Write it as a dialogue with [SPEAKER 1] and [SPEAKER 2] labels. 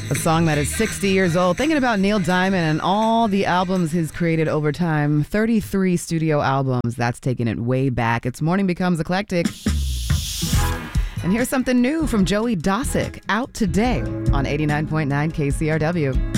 [SPEAKER 1] A song that is 60 years old. Thinking about Neil Diamond and all the albums he's created over time. 33 studio albums. That's taking it way back. It's Morning Becomes Eclectic. And here's something new from Joey Dosick, out today on 89.9 KCRW.